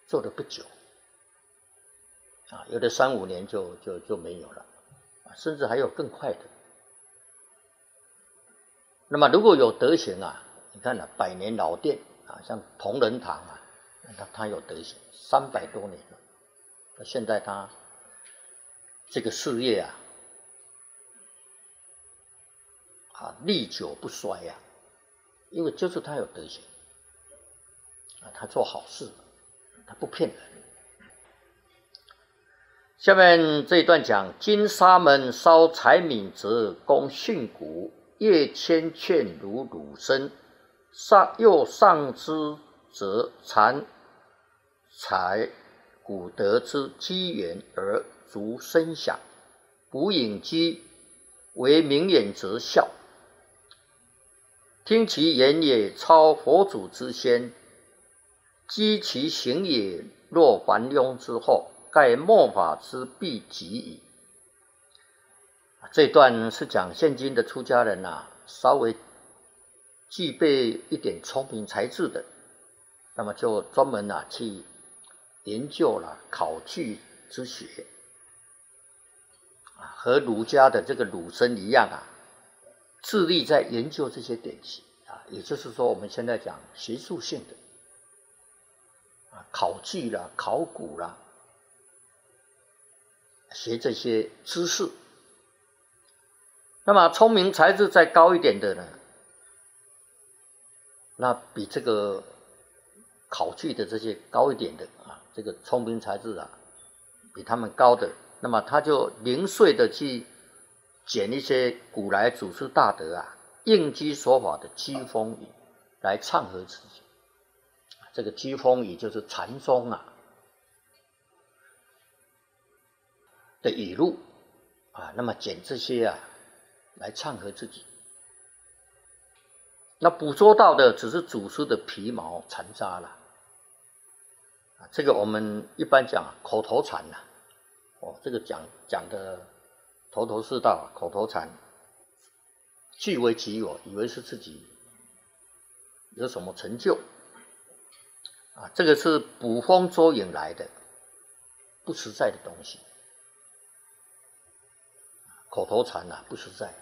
做的不久啊，有的3、5年就没有了，甚至还有更快的。那么如果有德行啊，你看100年老店啊，像同仁堂啊，它有德行，300多年了，现在它这个事业历久不衰啊，因为就是他有德行啊，他做好事，他不骗人。下面这一段讲：金沙门烧柴米则供训诂，夜千劝如汝身，又上之则禅财古德之机缘而逐声响，不引机为明眼则笑。听其言也超佛祖之先，积其行也若凡庸之后，盖末法之必极矣。这段是讲现今的出家人稍微具备一点聪明才智的，那么就专门去研究考据之学和儒家的这个儒生一样致力在研究这些典籍也就是说我们现在讲学术性的考据啦、考古啦，学这些知识。那么聪明才智再高一点的呢，那比这个考据的这些高一点的这个聪明才智比他们高的，那么他就零碎的去捡一些古来祖师大德应机说法的机锋语来唱和自己。这个机锋语就是禅宗的语录那么捡这些来唱和自己。那捕捉到的只是祖师的皮毛残渣了这个我们一般讲口头禅这个讲的头头是道口头禅，据为己有，以为是自己有什么成就这个是捕风捉影来的不实在的东西。口头禅不实在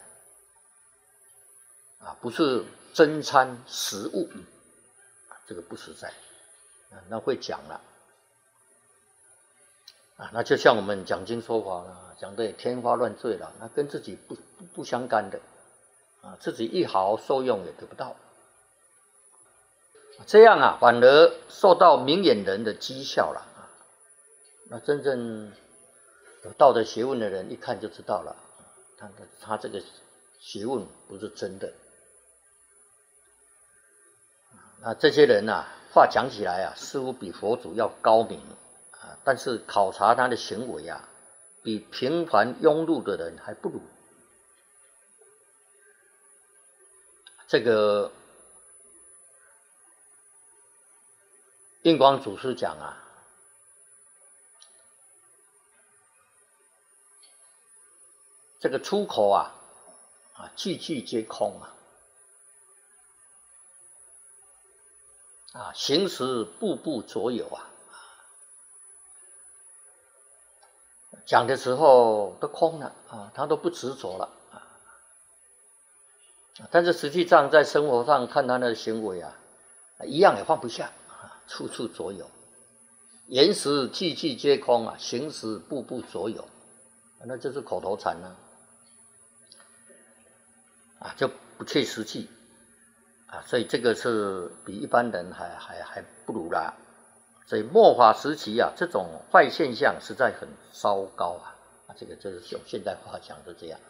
不是真参实物这个不实在那会讲了那就像我们讲经说法讲的天花乱坠了，那跟自己不相干的自己一毫受用也得不到，这样反而受到明眼人的讥笑了那真正有道德学问的人一看就知道了，他这个学问不是真的。那这些人话讲起来似乎比佛祖要高明但是考察他的行为比平凡庸碌的人还不如。这个印光祖师讲这个出口句句皆空行识步步着有讲的时候都空了他都不执着了但是实际上在生活上看他的行为一样也放不下处处着有，言识句句皆空行识步步着有，那就是口头禅就不切实际所以这个是比一般人还不如啦。所以末法时期这种坏现象实在很糟糕这个就是用现代话讲的这样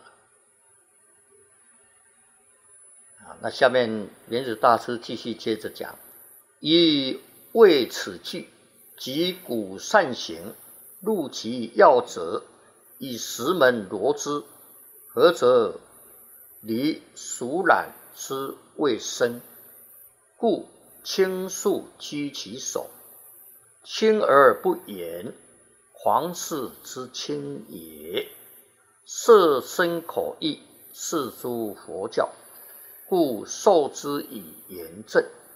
那下面莲子大师继续接着讲：以为此句，即古善行，入其要则，以十门罗之，何则离俗染之未深，故轻速居其手，轻而不言，皇室之轻也。色身口意，是诸佛教，故受之以严正。